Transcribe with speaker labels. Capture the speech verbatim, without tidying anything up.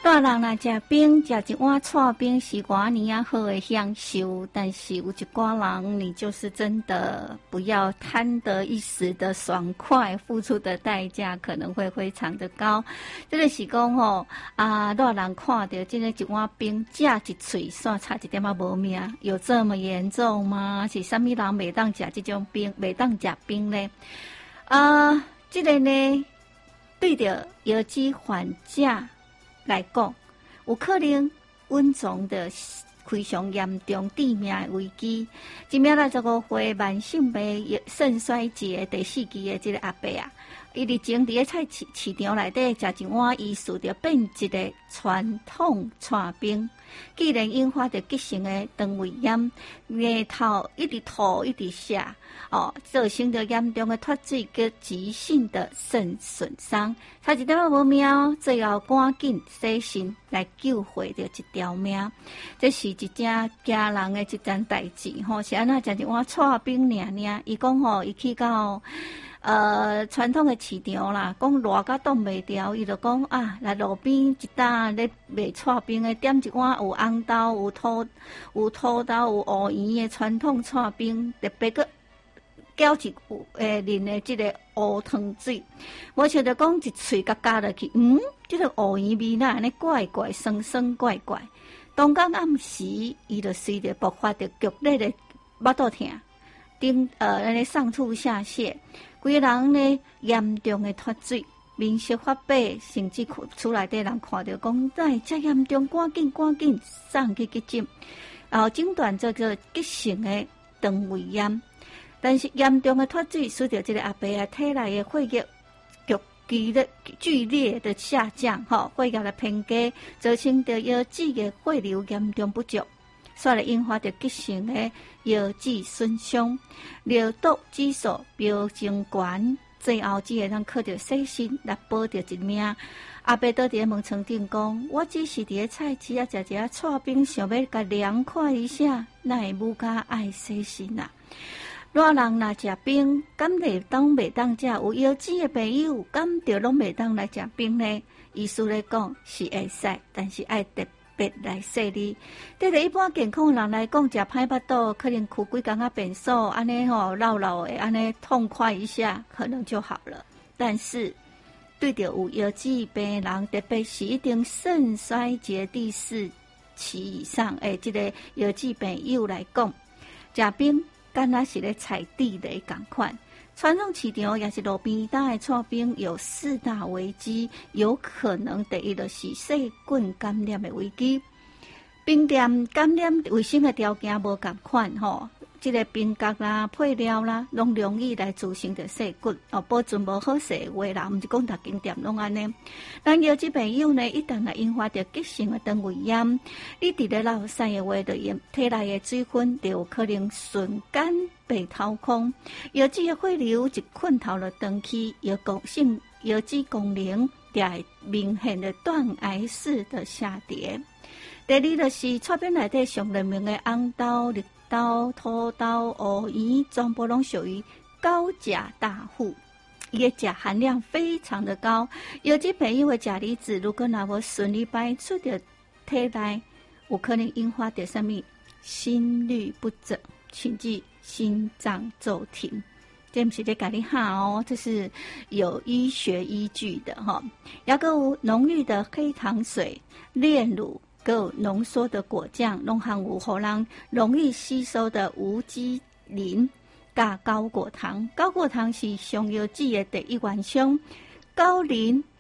Speaker 1: 大人若食冰，食一碗刨冰是偌年啊好的享受，但是有一寡人，你就是真的不要贪得一时的爽快，付出的代价可能会非常的高。这个是讲吼啊，大人看到这个一碗冰，食一喙，煞差一点仔无命，有这么严重吗？是啥物人袂当食这种冰，袂当食冰呢？啊，这个呢，对着药剂患者来讲，有可能稳重的非常严重致命的危机。一名六十五岁慢性病肾衰竭第四期的这个阿伯啊，伊日前伫个菜市市场内底食一碗医术就变一个传统串冰，既然引发着急性的肠胃炎，额头一直吐一直泻，哦，造成着严重的脱水跟急性的肾损伤，差一点仔无命，最后赶紧洗肾来救回着一条命。这是一件惊人的一件代志吼，是安那食一碗串冰尔尔，伊讲吼，伊去到呃，传统的市场啦，讲热甲冻袂掉，伊就讲啊，来路边一担咧卖串冰的，点一碗有红豆、有土、有土豆、有乌圆的传统串冰，特别个搅一诶淋的这个乌汤水，无像着讲一喙甲加落去，嗯，这个乌圆味哪安尼怪怪、酸酸怪怪。当天暗时，伊就随着爆发着剧烈的腹肚痛，顶呃安尼上吐下泻。规个人呢严重的脱水，面色发白，甚至厝内底人看到讲，哎，这严重，赶紧赶紧送去急诊，然后诊断这个急性的肠胃炎。但是严重的脱水，使得这个阿伯啊体内的血液剧剧烈剧烈的下降，吼，血液的偏低，造成着腰子的血流严重不足。煞来引发着急性的腰子损伤，尿毒指数飙升悬，最后只会通靠着洗肾来保着一命。阿伯倒伫门床顶讲，我只是伫个菜市啊食一下串冰，想要甲凉快一下，哪会无甲爱洗肾啊？热人若食冰，敢袂当袂当食？有腰子的朋友，敢着拢袂当来食冰呢？医师来讲是会使，但是爱特别来说哩。对着一般健康的人来讲，食歹腹肚，可能哭几工仔便所，安尼吼闹闹的，安尼痛快一下，可能就好了。但是对着有腰子病人，特别是一定肾衰竭第四期以上诶，这个腰子病友来讲，食冰敢若是咧踩地雷同款。传统市场也是路边摊的串冰有四大危机，有可能第一就是细菌感染的危机。冰店感染卫生的条件无同款吼，这个冰角啦、配料啦，拢容易来造成着细菌哦。保存无好势话啦，毋是讲逐间店拢安尼。咱有即朋友呢，一旦来引发着急性的肠胃炎，你伫咧落屎的话，就体内的水分就有可能瞬间被掏空，腰子的血流一困透了断去，腰功性腰子功能也会明显的断崖式的下跌。第二就是厝边内底上人名的红豆、绿豆、土豆、乌圆，全部拢属于高钾大户，伊的钾含量非常的高。有些朋友的钾离子如果若无顺利排出的体内，有可能引发的什么心律不整，甚至心脏骤停。这不是在跟你喊哦，这是有医学依据的哈。也有浓郁的黑糖水、炼乳。够浓缩的果酱，拢含有互人容易吸收的无机磷加高果糖。高果糖是上腰子的第一元凶，高磷